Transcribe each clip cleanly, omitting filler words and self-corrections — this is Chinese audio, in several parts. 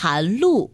寒露。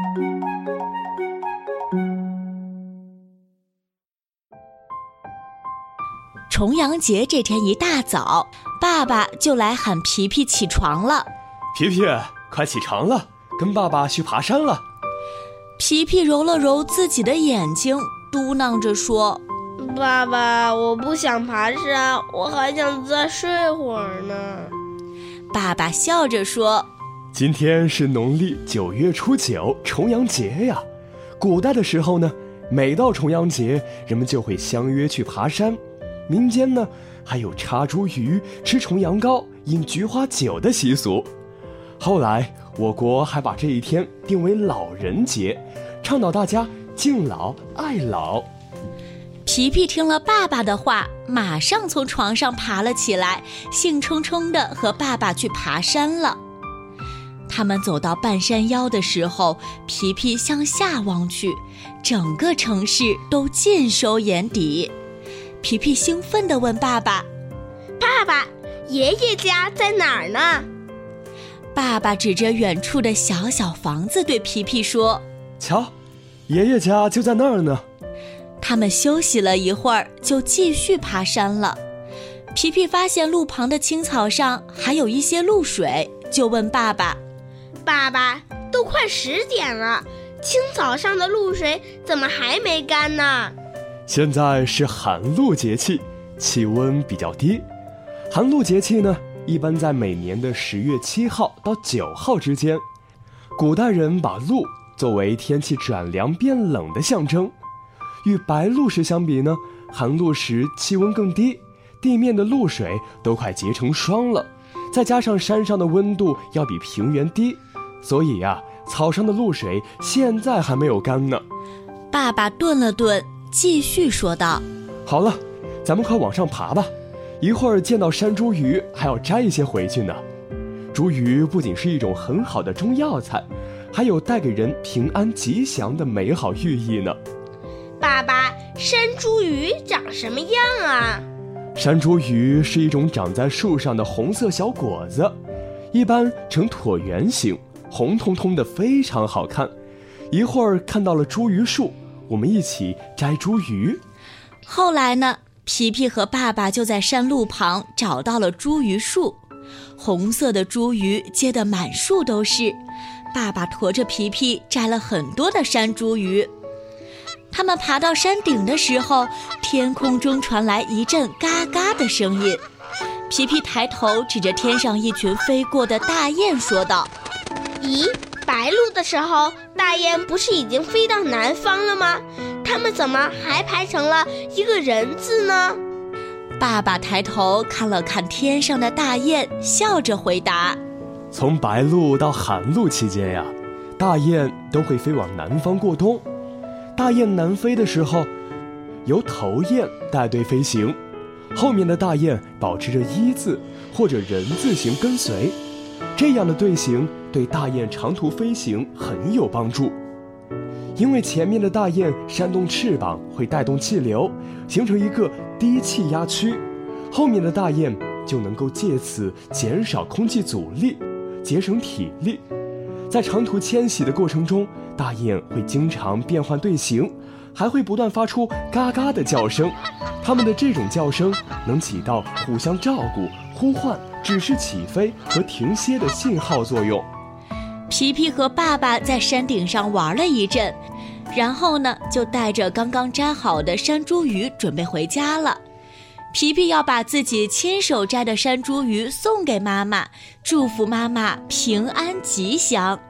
重阳节这天一大早，爸爸就来喊皮皮起床了。 皮皮，快起床了，跟爸爸去爬山了。 皮皮揉了揉自己的眼睛，嘟囔着说： 爸爸，我不想爬山，我还想再睡会儿呢。 爸爸笑着说： 今天是农历9月初9，重阳节呀。古代的时候呢，每到重阳节，人们就会相约去爬山。民间呢，还有插茱萸、吃重阳糕、饮菊花酒的习俗。后来，我国还把这一天定为老人节，倡导大家敬老爱老。 皮皮听了爸爸的话，马上从床上爬了起来，兴冲冲地和爸爸去爬山了。他们走到半山腰的时候，皮皮向下望去，整个城市都尽收眼底。皮皮兴奋地问爸爸： 爸爸，爷爷家在哪儿呢？ 爸爸指着远处的小小房子对皮皮说： 瞧，爷爷家就在那儿呢。 他们休息了一会儿，就继续爬山了。皮皮发现路旁的青草上还有一些露水，就问爸爸： 爸爸，都快10点了，青草上的露水怎么还没干呢？ 现在是寒露节气，气温比较低。寒露节气呢，一般在每年的10月7号到9号之间。古代人把露作为天气转凉变冷的象征。与白露时相比呢，寒露时气温更低，地面的露水都快结成霜了，再加上山上的温度要比平原低，所以呀，草上的露水现在还没有干呢。 爸爸顿了顿，继续说道： 好了，咱们快往上爬吧，一会儿见到山茱萸还要摘一些回去呢。茱萸不仅是一种很好的中药材，还有带给人平安吉祥的美好寓意呢。 爸爸，山茱萸长什么样啊？ 山茱萸是一种长在树上的红色小果子，一般呈椭圆形，红彤彤的，非常好看。一会儿看到了茱萸树，我们一起摘茱萸。 后来呢，皮皮和爸爸就在山路旁找到了茱萸树，红色的茱萸结得满树都是。爸爸驮着皮皮摘了很多的山茱萸。他们爬到山顶的时候，天空中传来一阵嘎嘎的声音。皮皮抬头指着天上一群飞过的大雁说道： 咦，白露的时候，大雁不是已经飞到南方了吗？它们怎么还排成了一个人字呢？ 爸爸抬头看了看天上的大雁，笑着回答： 从白露到寒露期间呀，大雁都会飞往南方过冬。大雁南飞的时候，由头雁带队飞行，后面的大雁保持着一字或者人字形跟随，这样的队形对大雁长途飞行很有帮助。因为前面的大雁扇动翅膀会带动气流，形成一个低气压区，后面的大雁就能够借此减少空气阻力，节省体力。在长途迁徙的过程中，大雁会经常变换队形，还会不断发出嘎嘎的叫声。它们的这种叫声能起到互相照顾、呼唤、指示起飞和停歇的信号作用。 皮皮和爸爸在山顶上玩了一阵，然后呢，就带着刚刚摘好的山茱萸准备回家了。皮皮要把自己亲手摘的山茱萸送给妈妈，祝福妈妈平安吉祥。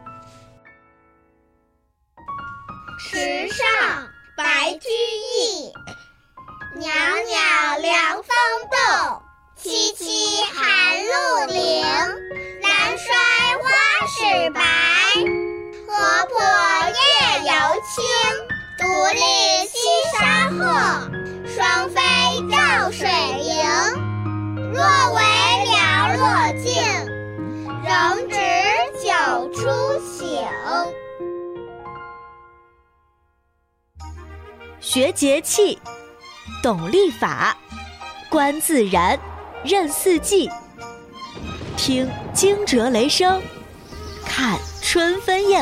池上白居易，袅袅凉风动，凄凄寒露临。兰衰花始白，河泊月犹清。独立西沙鹤，双飞照水营。若为寥落尽，仍值酒初醒。 学节气，懂历法，观自然，认四季，听惊蛰雷声，看春分燕